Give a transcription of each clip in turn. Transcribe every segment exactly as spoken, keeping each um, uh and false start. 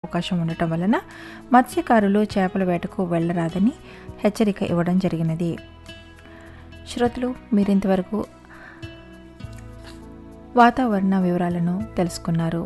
అవకాశం ఉండటం వలన మత్స్యకారులు చేపల వేటకు వెళ్లరాదని హెచ్చరిక ఇవ్వడం జరిగినది. శ్రోతలు, మీరింతవరకు వాతావరణ వివరాలను తెలుసుకున్నారు.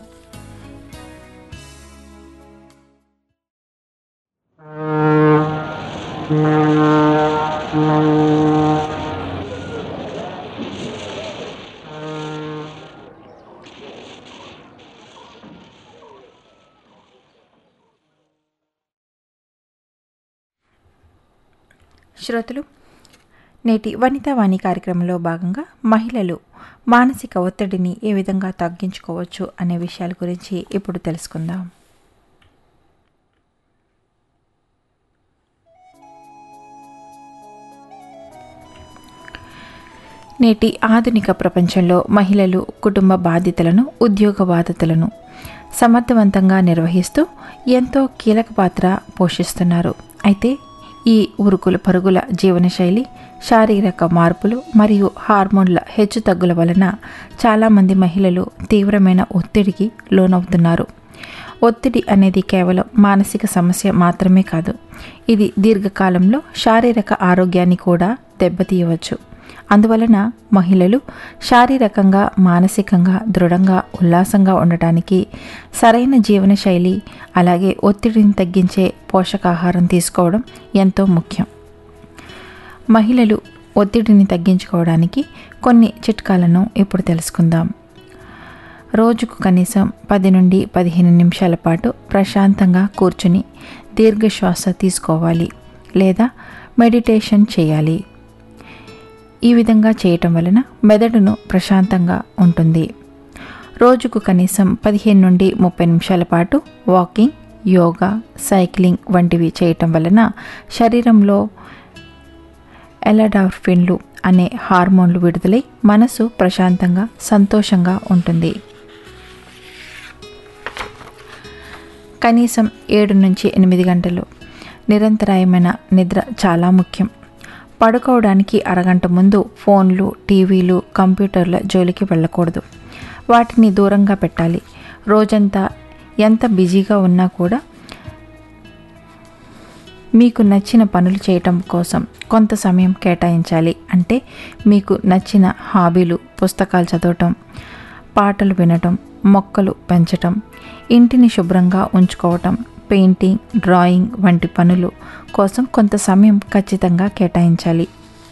శ్రోతలు, నేటి వనితా వాణి కార్యక్రమంలో భాగంగా మహిళలు మానసిక ఒత్తిడిని ఏ విధంగా తగ్గించుకోవచ్చు అనే విషయాల గురించి ఇప్పుడు తెలుసుకుందాం. నేటి ఆధునిక ప్రపంచంలో మహిళలు కుటుంబ బాధ్యతలను, ఉద్యోగ బాధ్యతలను సమర్థవంతంగా నిర్వహిస్తూ ఎంతో కీలక పాత్ర పోషిస్తున్నారు. అయితే ఈ ఉరుకుల పరుగుల జీవనశైలి, శారీరక మార్పులు మరియు హార్మోన్ల హెచ్చుతగ్గుల వలన చాలామంది మహిళలు తీవ్రమైన ఒత్తిడికి లోనవుతున్నారు. ఒత్తిడి అనేది కేవలం మానసిక సమస్య మాత్రమే కాదు, ఇది దీర్ఘకాలంలో శారీరక ఆరోగ్యాన్ని కూడా దెబ్బతీయవచ్చు. అందువలన మహిళలు శారీరకంగా, మానసికంగా దృఢంగా, ఉల్లాసంగా ఉండటానికి సరైన జీవనశైలి, అలాగే ఒత్తిడిని తగ్గించే పోషకాహారం తీసుకోవడం ఎంతో ముఖ్యం. మహిళలు ఒత్తిడిని తగ్గించుకోవడానికి కొన్ని చిట్కాలను ఇప్పుడు తెలుసుకుందాం. రోజుకు కనీసం పది నుండి పదిహేను నిమిషాల పాటు ప్రశాంతంగా కూర్చుని దీర్ఘశ్వాస తీసుకోవాలి లేదా మెడిటేషన్ చేయాలి. ఈ విధంగా చేయటం వలన మెదడును ప్రశాంతంగా ఉంటుంది. రోజుకు కనీసం పదిహేను నుండి ముప్పై నిమిషాల పాటు వాకింగ్, యోగా, సైక్లింగ్ వంటివి చేయటం వలన శరీరంలో ఎండార్ఫిన్లు అనే హార్మోన్లు విడుదలై మనసు ప్రశాంతంగా, సంతోషంగా ఉంటుంది. కనీసం ఏడు నుంచి ఎనిమిది గంటలు నిరంతరాయమైన నిద్ర చాలా ముఖ్యం. పడుకోవడానికి అరగంట ముందు ఫోన్లు, టీవీలు, కంప్యూటర్ల జోలికి వెళ్ళకూడదు. వాటిని దూరంగా పెట్టాలి. రోజంతా ఎంత బిజీగా ఉన్నా కూడా మీకు నచ్చిన పనులు చేయటం కోసం కొంత సమయం కేటాయించాలి. అంటే మీకు నచ్చిన హాబీలు, పుస్తకాలు చదవటం, పాటలు వినటం, మొక్కలు పెంచటం, ఇంటిని శుభ్రంగా ఉంచుకోవటం, పెయింటింగ్, డ్రాయింగ్ వంటి పనులు కోసం కొంత సమయం ఖచ్చితంగా కేటాయించాలి.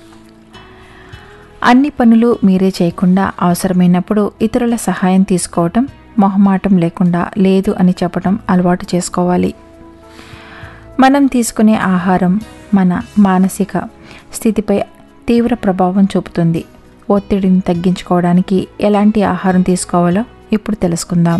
అన్ని పనులు మీరే చేయకుండా అవసరమైనప్పుడు ఇతరుల సహాయం తీసుకోవటం, మొహమాటం లేకుండా లేదు అని చెప్పటం అలవాటు చేసుకోవాలి. మనం తీసుకునే ఆహారం మన మానసిక స్థితిపై తీవ్ర ప్రభావం చూపుతుంది. ఒత్తిడిని తగ్గించుకోవడానికి ఎలాంటి ఆహారం తీసుకోవాలో ఇప్పుడు తెలుసుకుందాం.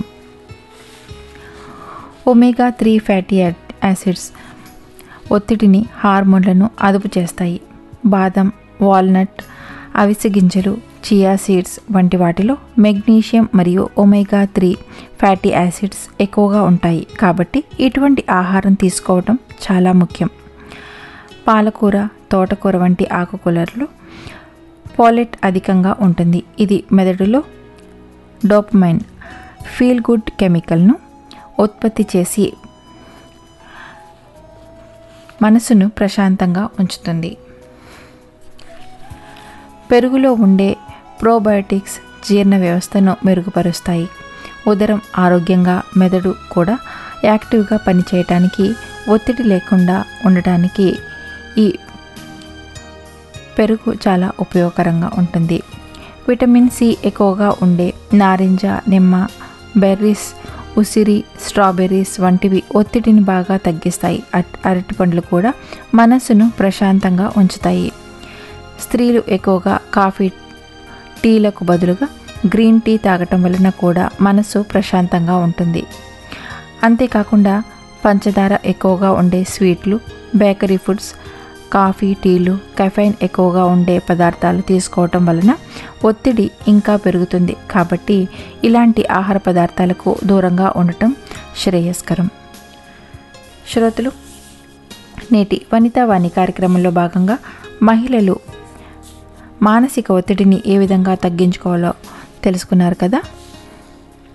ఒమేగా త్రీ ఫ్యాటీ యాసిడ్స్ ఒత్తిడిని, హార్మోన్లను అదుపు చేస్తాయి. బాదం, వాల్నట్, అవిసె గింజలు, చియా సీడ్స్ వంటి వాటిలో మెగ్నీషియం మరియు ఒమేగా త్రీ ఫ్యాటీ యాసిడ్స్ ఎక్కువగా ఉంటాయి. కాబట్టి ఇటువంటి ఆహారం తీసుకోవడం చాలా ముఖ్యం. పాలకూర, తోటకూర వంటి ఆకుకూరలు ఫోలేట్ అధికంగా ఉంటుంది. ఇది మెదడులో డోపమైన్, ఫీల్ గుడ్ కెమికల్ను ఉత్పత్తి చేసి మనసును ప్రశాంతంగా ఉంచుతుంది. పెరుగులో ఉండే ప్రోబయోటిక్స్ జీర్ణ వ్యవస్థను మెరుగుపరుస్తాయి. ఉదరం ఆరోగ్యంగా, మెదడు కూడా యాక్టివ్గా పనిచేయటానికి, ఒత్తిడి లేకుండా ఉండటానికి ఈ పెరుగు చాలా ఉపయోగకరంగా ఉంటుంది. విటమిన్ సి ఎక్కువగా ఉండే నారింజ, నిమ్మ, బెర్రీస్, ఉసిరి, స్ట్రాబెర్రీస్ వంటివి ఒత్తిడిని బాగా తగ్గిస్తాయి. అరటి పండ్లు కూడా మనసును ప్రశాంతంగా ఉంచుతాయి. స్త్రీలు ఎక్కువగా కాఫీ, టీలకు బదులుగా గ్రీన్ టీ తాగటం వలన కూడా మనసు ప్రశాంతంగా ఉంటుంది. అంతేకాకుండా పంచదార ఎక్కువగా ఉండే స్వీట్లు, బేకరీ ఫుడ్స్, కాఫీ, టీలు, కెఫైన్ ఎక్కువగా ఉండే పదార్థాలు తీసుకోవటం వలన ఒత్తిడి ఇంకా పెరుగుతుంది. కాబట్టి ఇలాంటి ఆహార పదార్థాలకు దూరంగా ఉండటం శ్రేయస్కరం. శ్రోతలు, నేటి వనితా వాణి కార్యక్రమంలో భాగంగా మహిళలు మానసిక ఒత్తిడిని ఏ విధంగా తగ్గించుకోవాలో తెలుసుకున్నారు కదా.